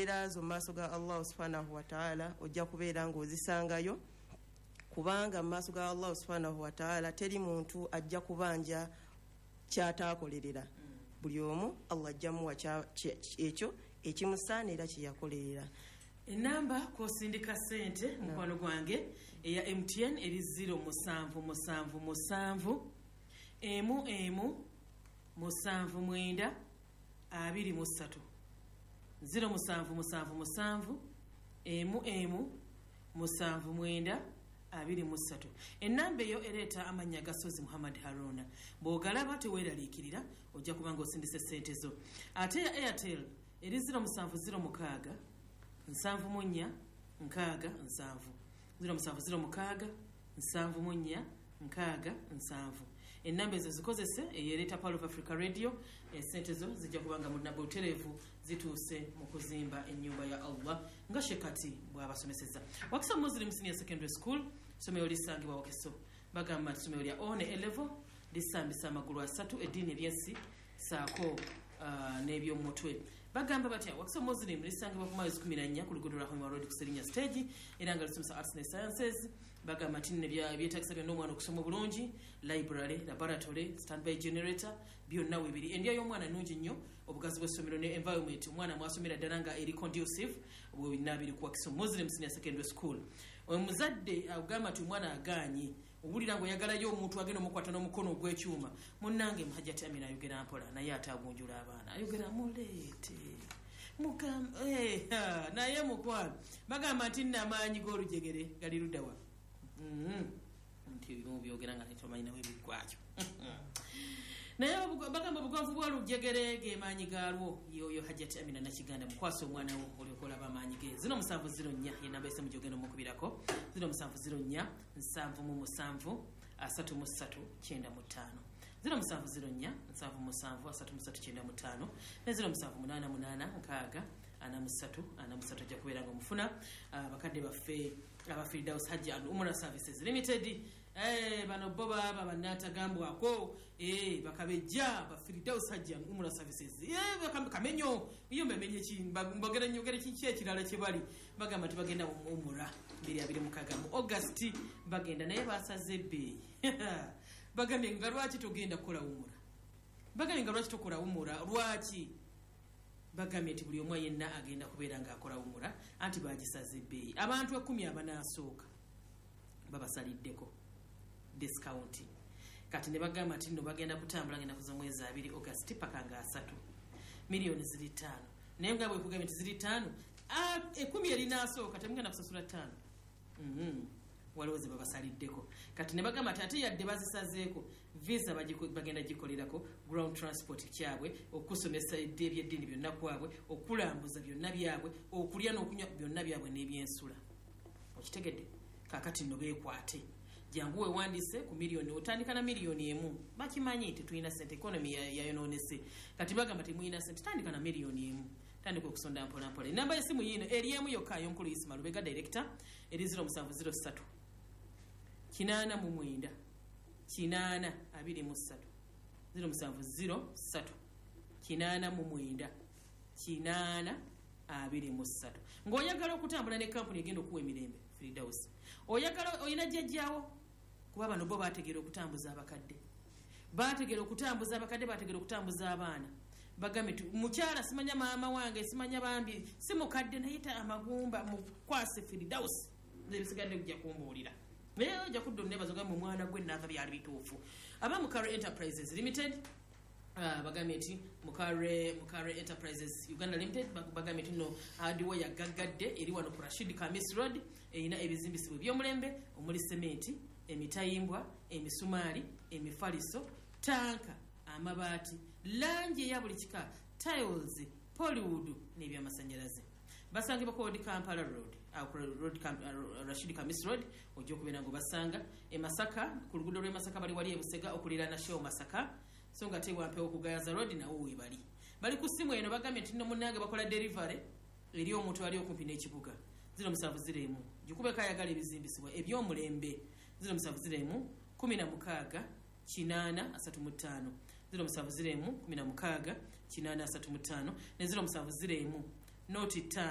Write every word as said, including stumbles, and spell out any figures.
embeera zo maaso ga Allah subhanahu wa ta'ala ojja kubeera ng'ozisangayo kubanga maaso ga Allah subhanahu wa ta'ala teri muntu ajja kubanja kyataakolerera buli omu Allah ajja muwa ekyo ekimusaanira kyeyakolerera. Enamba kosindika sente mukwano gwange eya M T N eri zero musanvu musanvu musanvu emu emu musanvu mwenda abiri musatu zero musanvu musanvu musanvu emu emu musanvu mwenda abiri musatu. Enamba eyo ereeta amanya Gasozi Muhammad Haruna bw'ogalaba teweeraliikirira ojja kubanga osindise sente zo. Ate ya Airtel eri zero musanvu zero mukaaga nsanvu munya nkaaga nsanvu zero musanvu zero mukaaga nsanvu munya nkaaga nsanvu. Enamba ezo zikozese eyereeta Power of Africa Radio. Esente zo zijja kubanga mu nabbo terevu zituuse mu kuzimba ennyumba ya Allah nga Shekati bw'abasomeseza. Wakiso Muslim Senior Secondary School somero lisangibwa Wakiso bagamba somero lya one elevo lisambisa amagulu asatu eddiini ly'ensi saako Uh, nebyo mutwe bagamba batya Wakiso Muslim lisangibwa ku mwezi kumi na nnya ku luguudo lwa Hoima Road ku Serinya Stage era nga lisomesa arts and sciences. Bagamba tinne bya byetaagisa byonna omwana okusoma bulungi, library, laboratory, standby generator byonna webiri. Endya y'omwana nnungi nnyo, obugazi bw'essomero ne environment omwana mwasomera ddala nga eri conducive bwe bina biri ku Wakiso Muslim Senior Secondary School. Omuzadde agamba nti omwana agaanye obulira ngo yagalayo omuntu agenda omukwata n'omukono ogw'ekyuma munnange Muhajjati Amina ayogera mpola naye atagunjula abaana ayogera muleete mugamba eh naye mukwano bagamba nti namaanyi g'olujegere gali luddawa nti byogera nga netomanyi nawe biggwakyo naye bagamba bugavu bwa lujegere ge maanyi galwo yoyo Hajjati Amina Nakiganda mukwasa omwana wo olyokola bamaanyi ge. Zino musanvu ziro nnya yenamba ese mujogeno mukubirako zino musanvu ziro nnya nsanvu mu musanvu asatu mu ssatu kyenda mu ttaano zino musanvu ziro nnya nsanvu mu musanvu asatu mu ssatu kyenda mu ttaano ne zino musanvu munaana munaana nkaaga ana mu ssatu ana mu ssatu ajja kubeera nga omufuna abakadde baffe aba Firdaus Hajj and Umrah Services Limited. Eh bano bo baba banatagambwako eh bakabejja ba Firdaus Hajj and Umrah Services eh bakamenyo iyo mbemenye ki mbagera nyogere kinki ekirala kibali bagamba tibagenda mu Umrah mbiri abiri mukaga mu August bagenda naye basaze be bagambye nga lwaki togenda kukola Umrah bagambye nga lwaki tokola Umrah lwaki bagambye nti buli omu yenna agenda kubeera nga akola Umrah anti bagisaze be abantu ekumi abanasooka babasaliddeko discount kati ne bagamba nti nno bagenda kutambula ngenda kuza mwezi abiri August paka nga asatu milioni ziri ttaano naye nga bwe kugambye nti ziri ttaano ekumi erinasooka temugenda kusasula ttaano mhm waliwo ze babasaliddeko kati ne bagamba ate yadde bazisazeeko visa bagenda gikolerako ground transport kyabwe okusomesa ebyeddiini byonna kwabwe okulambuza byonna byabwe okulya n'okunywa byonna byabwe n'ebyensula okitegedde kakati nno beekwate jangu wewandiise ku miliyoni otandika na miliyoni emu bakimanyi tetulina sente economy yayonoonese kati bagamba temulina sente tandika na miliyoni emu tandika okusonda mpola mpola. Enamba y'essimu yiino eri emu yokka y'omukulu Isma Lubega director eri zero musanvu zero ssatu kinaana mu mwenda kinaana abiri mu ssatu zero musanvu zero ssatu kinaana mu mwenda kinaana abiri mu ssatu. Ng'oyagala okutambula ne kampuni egenda okuwa emirembe Firdaus oyagala oyina jjajjaawo kuba bano bo baategeera okutambuza abakadde baategeera okutambuza abakadde baategeera okutambuza abaana bagambe mukyala simanya maama wange simanya bambi si mukadde naye ta amagumba mukwase Firdaus nebisigadde kujja kumbuulira naye ojja kudda onnebaza ogamba omwana gwe naava byali bituufu. Aba Mukare Enterprises Limited Uh, bagambye nti Mukare Mukare Enterprises Uganda Limited bagambye nti no hardware yagaggadde eri wano ku Rashid Kamis Road erina ebizimbisibwa by'omulembe omuli sementi emitayimbwa emisumaali emifaliso tanka amabaati langi ya buli kika tiles Polywood n'ebyamasanyalaze basangibwa ku Kampala Road au Road uh, Rashid Kamis Road ojja okubeera ngo basanga e Masaka ku luguudo lw'e Masaka bali wali ebusega okuliraana show Masaka so nga tewa mpewo ku Gaza Road na uwe bali bali ku simu eno bagambye nti no munnange bakola delivery eri omuntu ali okumpi n'ekibuga zero musanvu ziremu jukube kayagala ebizimbisibwa eby'omulembe zero musanvu ziremu kumi na mukaaga kinaana asatu mu ttaano zero musanvu ziremu kumi na mukaaga kinaana asatu mu ttaano ne zero musanvu ziremu noti